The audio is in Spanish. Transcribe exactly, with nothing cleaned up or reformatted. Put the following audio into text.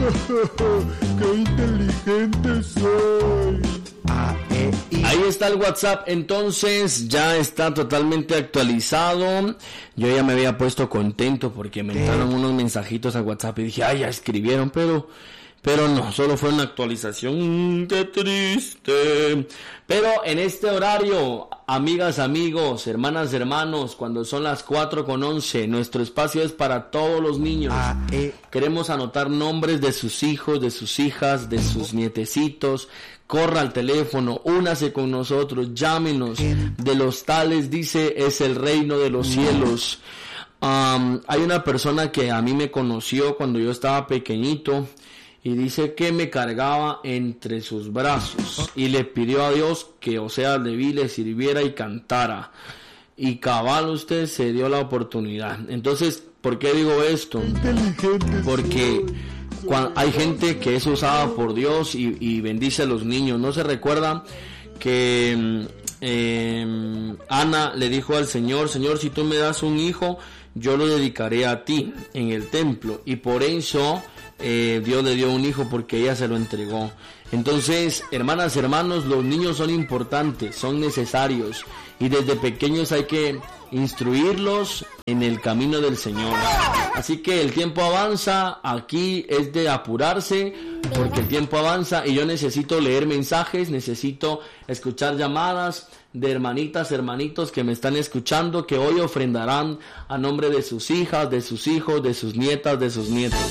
¡Qué inteligente soy! Ahí está el WhatsApp, entonces ya está totalmente actualizado. Yo ya me había puesto contento porque me entraron unos mensajitos al WhatsApp y dije, ay, ya escribieron, pero... Pero no, solo fue una actualización. ¡Qué triste! Pero en este horario, amigas, amigos, hermanas, hermanos, cuando son las cuatro con once, nuestro espacio es para todos los niños. Queremos anotar nombres de sus hijos, de sus hijas, de sus nietecitos. Corra al teléfono, únase con nosotros, llámenos. De los tales, dice, es el reino de los cielos. Um, hay una persona que a mí me conoció cuando yo estaba pequeñito. Y dice que me cargaba entre sus brazos y le pidió a Dios que, o sea, Leví le sirviera y cantara. Y cabal usted se dio la oportunidad. Entonces, ¿por qué digo esto? Porque cuando hay gente que es usada por Dios y, y bendice a los niños. ¿No se recuerda que eh, Ana le dijo al Señor, Señor, si tú me das un hijo, yo lo dedicaré a ti en el templo? Y por eso... Eh, Dios le dio un hijo porque ella se lo entregó. Entonces, hermanas, hermanos, los niños son importantes, son necesarios y desde pequeños hay que instruirlos en el camino del Señor. Así que el tiempo avanza, aquí es de apurarse porque el tiempo avanza y yo necesito leer mensajes, necesito escuchar llamadas de hermanitas, hermanitos que me están escuchando, que hoy ofrendarán a nombre de sus hijas, de sus hijos, de sus nietas, de sus nietos.